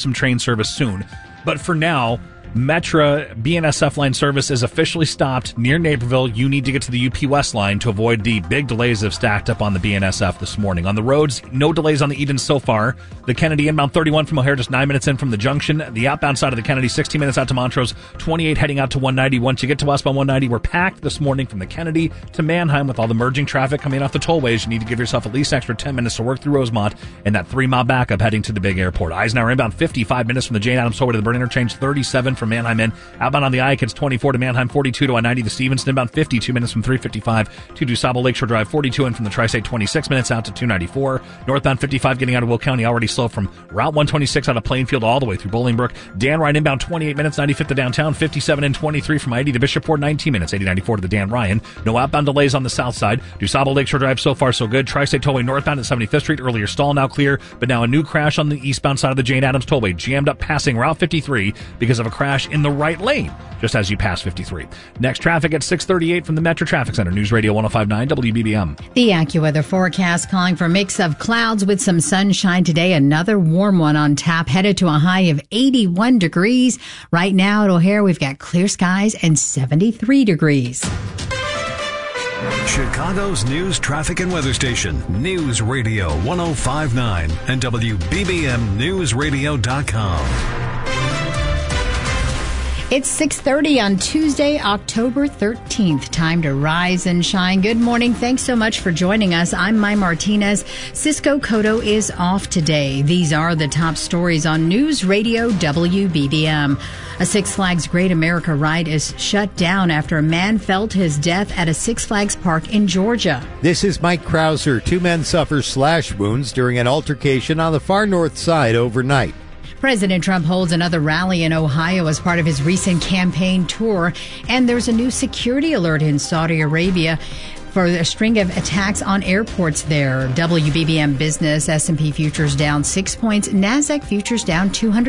some train service soon. But for now, Metra BNSF line service is officially stopped near Naperville. You need to get to the UP West line to avoid the big delays that have stacked up on the BNSF this morning. On the roads, no delays on the Eden so far. The Kennedy inbound 31 from O'Hare, just 9 minutes in from the junction. The outbound side of the Kennedy, 16 minutes out to Montrose, 28 heading out to 190. Once you get to westbound 190, we're packed this morning from the Kennedy to Manheim with all the merging traffic coming off the tollways. You need to give yourself at least extra 10 minutes to work through Rosemont and that 3-mile backup heading to the big airport. Eisenhower inbound 55 minutes from the Jane Addams tollway to the Burn interchange, 37 from Manheim in. Outbound on the Ike, it's 24 to Manheim, 42 to I-90. The Stevenson inbound 52 minutes from 355 to DuSable Lakeshore Drive, 42 in from the Tri-State, 26 minutes out to 294. Northbound 55 getting out of Will County, already slow from Route 126 out of Plainfield all the way through Bolingbrook. Dan Ryan inbound 28 minutes, 95th to downtown, 57 and 23 from I-80 to Bishopport, 19 minutes, 80-94 to the Dan Ryan. No outbound delays on the south side. DuSable Lakeshore Drive, so far so good. Tri-State Tollway northbound at 75th Street, earlier stall now clear, but now a new crash on the eastbound side of the Jane Addams Tollway, jammed up passing Route 53 because of a crash in the right lane, just as you pass 53. Next traffic at 6:38 from the Metro Traffic Center. News Radio 105.9 WBBM. The AccuWeather forecast calling for a mix of clouds with some sunshine today. Another warm one on tap, headed to a high of 81 degrees. Right now at O'Hare, we've got clear skies and 73 degrees. Chicago's news, traffic, and weather station. News Radio 105.9 and WBBMNewsRadio.com. It's 6:30 on Tuesday, October 13th. Time to rise and shine. Good morning. Thanks so much for joining us. I'm Mai Martinez. Cisco Cotto is off today. These are the top stories on News Radio WBBM. A Six Flags Great America ride is shut down after a man fell to his death at a Six Flags park in Georgia. This is Mike Krauser. 2 men suffer slash wounds during an altercation on the far north side overnight. President Trump holds another rally in Ohio as part of his recent campaign tour, and there's a new security alert in Saudi Arabia for a string of attacks on airports there. WBBM Business, S&P futures down 6 points, NASDAQ futures down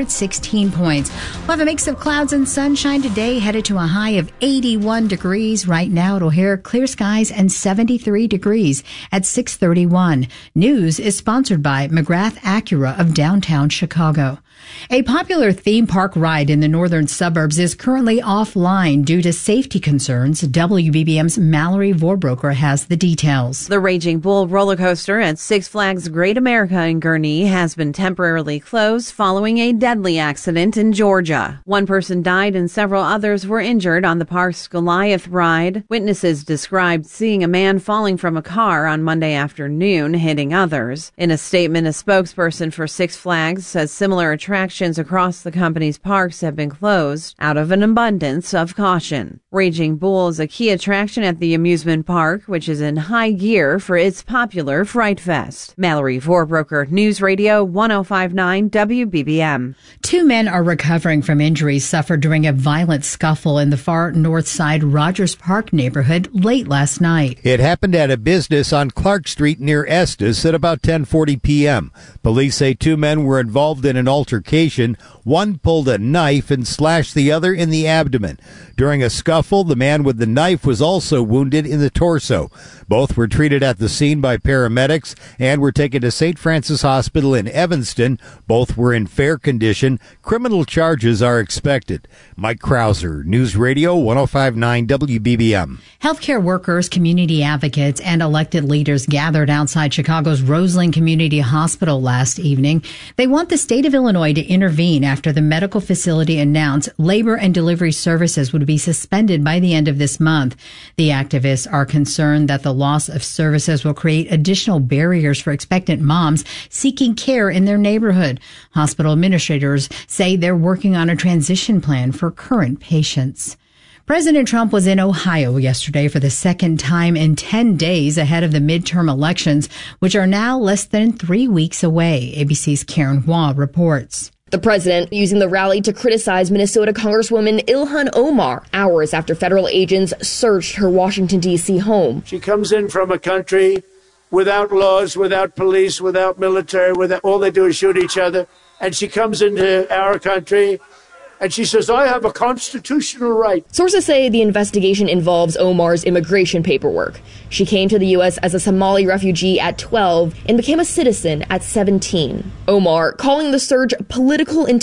216 points. We'll have a mix of clouds and sunshine today, headed to a high of 81 degrees. Right now at O'Hare, clear skies and 73 degrees at 6:31. News is sponsored by McGrath Acura of downtown Chicago. A popular theme park ride in the northern suburbs is currently offline due to safety concerns. WBBM's Mallory Vorbroker has the details. The Raging Bull roller coaster at Six Flags Great America in Gurnee has been temporarily closed following a deadly accident in Georgia. One person died and several others were injured on the park's Goliath ride. Witnesses described seeing a man falling from a car on Monday afternoon, hitting others. In a statement, a spokesperson for Six Flags says similar attractions across the company's parks have been closed out of an abundance of caution. Raging Bull is a key attraction at the amusement park, which is in high gear for its popular Fright Fest. Mallory Vorbroker, News Radio 105.9 WBBM. 2 men are recovering from injuries suffered during a violent scuffle in the far north side Rogers Park neighborhood late last night. It happened at a business on Clark Street near Estes at about 10:40 p.m. Police say 2 men were involved in an altercation. One pulled a knife and slashed the other in the abdomen. During a scuffle, the man with the knife was also wounded in the torso. Both were treated at the scene by paramedics and were taken to St. Francis Hospital in Evanston. Both were in fair condition. Criminal charges are expected. Mike Krauser, News Radio 105.9 WBBM. Healthcare workers, community advocates, and elected leaders gathered outside Chicago's Roseland Community Hospital last evening. They want the state of Illinois to intervene after the medical facility announced labor and delivery services would be suspended by the end of this month. The activists are concerned that the loss of services will create additional barriers for expectant moms seeking care in their neighborhood. Hospital administrators say they're working on a transition plan for current patients. President Trump was in Ohio yesterday for the second time in 10 days ahead of the midterm elections, which are now less than 3 weeks away. ABC's Karen Hua reports. The president using the rally to criticize Minnesota Congresswoman Ilhan Omar hours after federal agents searched her Washington, D.C. home. She comes in from a country without laws, without police, without military, all they do is shoot each other. And she comes into our country and she says, I have a constitutional right. Sources say the investigation involves Omar's immigration paperwork. She came to the U.S. as a Somali refugee at 12 and became a citizen at 17. Omar calling the surge political intimidation